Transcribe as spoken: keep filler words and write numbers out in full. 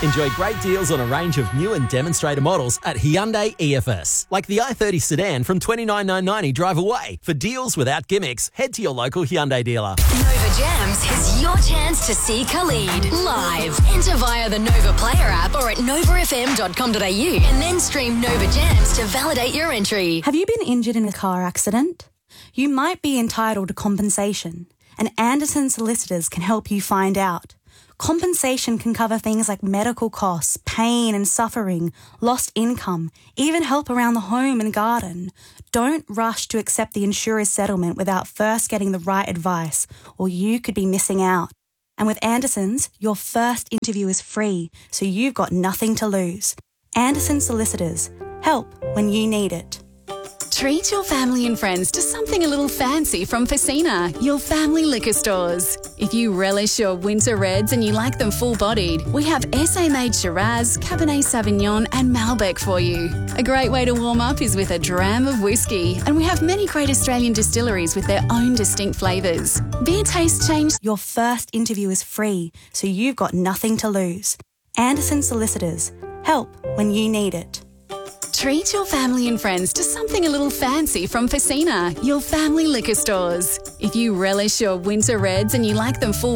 Enjoy great deals on a range of new and demonstrator models at Hyundai E F S. Like the i thirty sedan from twenty-nine thousand nine hundred ninety drive away. For deals without gimmicks, head to your local Hyundai dealer. Nova Jams is your chance to see Khalid live. Enter via the Nova Player app or at nova f m dot com dot a u and then stream Nova Jams to validate your entry. Have you been injured in a car accident? You might be entitled to compensation, and Anderson Solicitors can help you find out. Compensation can cover things like medical costs, pain and suffering, lost income, even help around the home and garden. Don't rush to accept the insurer's settlement without first getting the right advice, or you could be missing out. And with Anderson's, your first interview is free, so you've got nothing to lose. Anderson Solicitors. Help when you need it. Treat your family and friends to something a little fancy from Facina, your family liquor stores. If you relish your winter reds and you like them full-bodied, we have S A-made Shiraz, Cabernet Sauvignon and Malbec for you. A great way to warm up is with a dram of whiskey, and we have many great Australian distilleries with their own distinct flavours. Beer taste change. Your first interview is free, so you've got nothing to lose. Anderson Solicitors. Help when you need it. Treat your family and friends to something a little fancy from Facina, your family liquor stores. If you relish your winter reds and you like them full